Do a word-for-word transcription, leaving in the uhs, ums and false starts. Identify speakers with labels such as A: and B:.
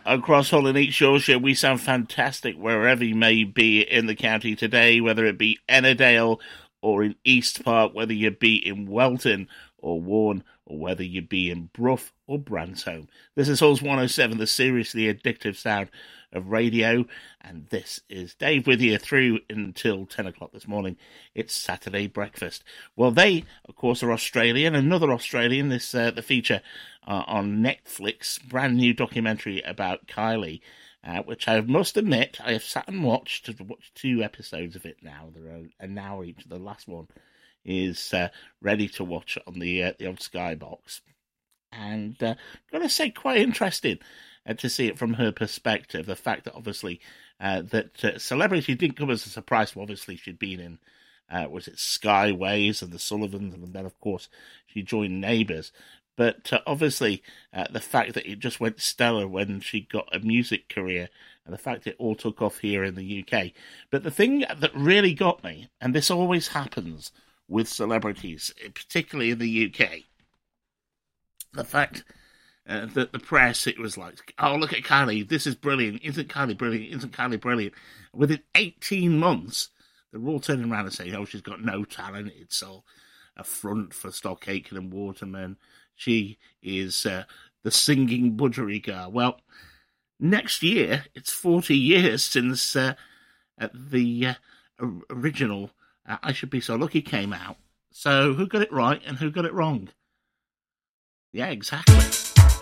A: across Hull and East Yorkshire. We sound fantastic wherever you may be in the county today, whether it be Ennerdale or in East Park, whether you be in Welton or Warren, or whether you be in Brough or Bransholme. This is Hull's one oh seven, the seriously addictive sound of radio, and this is Dave with you through until ten o'clock this morning. It's Saturday breakfast. Well, they, of course, are Australian. Another Australian, this uh, the feature uh, on Netflix, brand new documentary about Kylie, uh, which I must admit I have sat and watched. I've watched two episodes of it now. They're an hour each. The last one is uh, ready to watch on the uh, the old Skybox, and uh, gotta say, quite interesting uh, to see it from her perspective. The fact that obviously uh, that uh, Celebrity didn't come as a surprise. Well, obviously she'd been in uh, was it Skyways and the Sullivans, and then of course she joined Neighbours. But uh, obviously uh, the fact that it just went stellar when she got a music career, and the fact it all took off here in the U K. But the thing that really got me, and this always happens with celebrities, particularly in the U K, the fact uh, that the press, it was like, oh, look at Kylie, this is brilliant, isn't Kylie brilliant, isn't Kylie brilliant? Within eighteen months, they're all turning around and saying, oh, she's got no talent, it's all a front for Stock Aitken and Waterman, she is uh, the singing budgerigar. Well, next year, it's forty years since uh, the uh, original Uh, I Should Be So Lucky came out. So who got it right and who got it wrong? Yeah, exactly.